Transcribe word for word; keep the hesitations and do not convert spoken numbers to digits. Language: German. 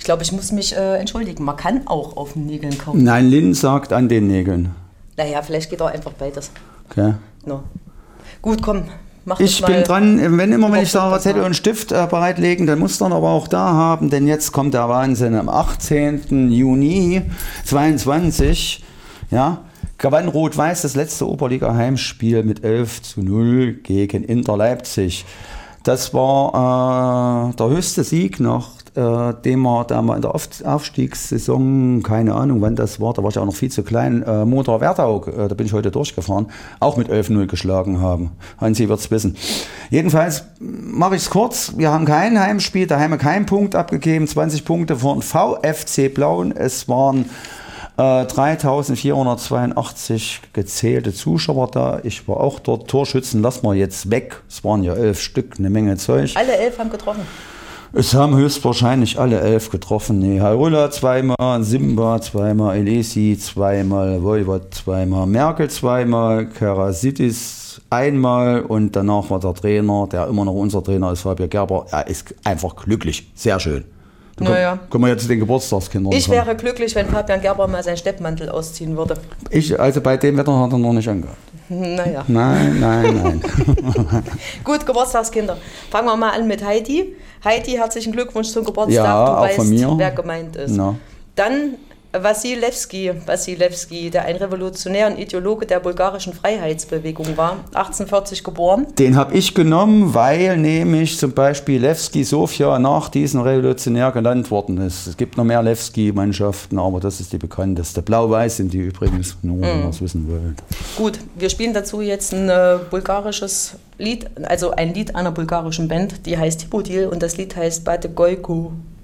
Ich glaube, ich muss mich äh, entschuldigen. Man kann auch auf den Nägeln kauen. Nein, Lynn sagt an den Nägeln. Naja, vielleicht geht auch einfach beides. Okay. No. Gut, komm. Mach ich das mal. bin dran, wenn immer, wenn ich sage, das Zettel mal. und Stift äh, bereitlegen, dann muss dann aber auch da haben, denn jetzt kommt der Wahnsinn. Am achtzehnten Juni zweiundzwanzig, ja, gewann Rot-Weiß das letzte Oberliga-Heimspiel mit elf zu null gegen Inter Leipzig. Das war äh, der höchste Sieg noch, äh, den wir da mal in der Auf- Aufstiegssaison, keine Ahnung wann das war, da war ich auch noch viel zu klein, äh, Motor Werdau, äh, da bin ich heute durchgefahren, auch mit elf null geschlagen haben. Hansi wird es wissen. Jedenfalls mache ich es kurz, wir haben kein Heimspiel, daheim haben wir keinen Punkt abgegeben, zwanzig Punkte vor dem VfC Blauen. Es waren Äh, dreitausendvierhundertzweiundachtzig gezählte Zuschauer da. Ich war auch dort. Torschützen lassen wir jetzt weg. Es waren ja elf Stück, eine Menge Zeug. Alle elf haben getroffen. Es haben höchstwahrscheinlich alle elf getroffen. Nee, Harola zweimal, Simba zweimal, Elesi zweimal, Voivod zweimal, Merkel zweimal, Karasitis einmal und danach war der Trainer, der immer noch unser Trainer ist, Fabio Gerber. Er ist einfach glücklich. Sehr schön. Naja. Können wir jetzt zu den Geburtstagskindern Ich kommen. wäre glücklich, wenn Fabian Gerber mal seinen Steppmantel ausziehen würde. Ich, also bei dem Wetter hat er noch nicht angehabt. Naja. Nein, nein, nein. Gut, Geburtstagskinder. Fangen wir mal an mit Heidi. Heidi, herzlichen Glückwunsch zum Geburtstag. Ja, du auch weißt, von mir. wer gemeint ist. Na. Dann Wassilewski, Wassilewski, der ein Revolutionär und Ideologe der bulgarischen Freiheitsbewegung war, achtzehnhundertvierzig geboren. Den habe ich genommen, weil nämlich zum Beispiel Lewski Sofia nach diesem Revolutionär genannt worden ist. Es gibt noch mehr Lewski-Mannschaften, aber das ist die bekannteste. Blau-Weiß sind die übrigens, nur wenn ihr es wissen wollt. Gut, wir spielen dazu jetzt ein äh, bulgarisches Lied, also ein Lied einer bulgarischen Band, die heißt Hipodil und das Lied heißt Bate Goiku.